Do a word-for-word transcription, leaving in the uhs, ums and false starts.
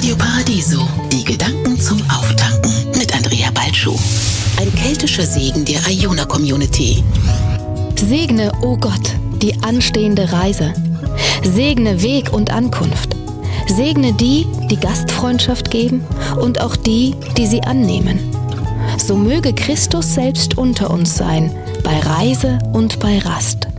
Radio Paradiso, die Gedanken zum Auftanken mit Andrea Balschuh. Ein keltischer Segen der Iona Community. Segne, o Gott, die anstehende Reise. Segne Weg und Ankunft. Segne die, die Gastfreundschaft geben und auch die, die sie annehmen. So möge Christus selbst unter uns sein, bei Reise und bei Rast.